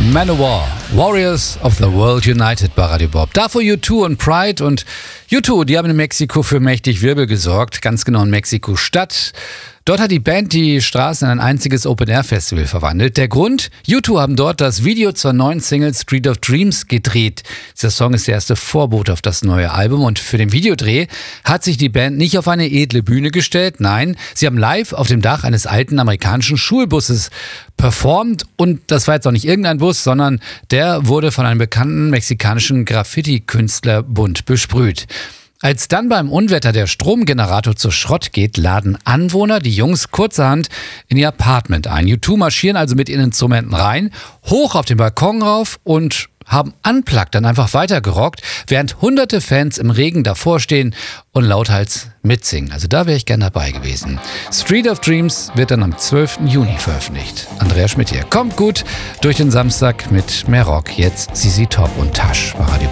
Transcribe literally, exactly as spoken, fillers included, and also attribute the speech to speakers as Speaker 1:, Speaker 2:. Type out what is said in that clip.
Speaker 1: Manowar, Warriors of the World United bei Radio Bob. Davor U zwei und Pride und U zwei, die haben in Mexiko für mächtig Wirbel gesorgt, ganz genau in Mexiko-Stadt. Dort hat die Band die Straßen in ein einziges Open-Air-Festival verwandelt. Der Grund? U zwei haben dort das Video zur neuen Single Street of Dreams gedreht. Dieser Song ist der erste Vorbote auf das neue Album und für den Videodreh hat sich die Band nicht auf eine edle Bühne gestellt. Nein, sie haben live auf dem Dach eines alten amerikanischen Schulbusses performt und das war jetzt auch nicht irgendein Bus, sondern der wurde von einem bekannten mexikanischen Graffiti-Künstler bunt besprüht. Als dann beim Unwetter der Stromgenerator zu Schrott geht, laden Anwohner die Jungs kurzerhand in ihr Apartment ein. U zwei marschieren also mit ihren Instrumenten rein, hoch auf den Balkon rauf und haben unplugged dann einfach weitergerockt, während hunderte Fans im Regen davor stehen und lauthals mitsingen. Also da wäre ich gern dabei gewesen. Street of Dreams wird dann am zwölften Juni veröffentlicht. Andrea Schmidt hier. Kommt gut durch den Samstag mit mehr Rock. Jetzt Z Z Top und Tasch bei Radio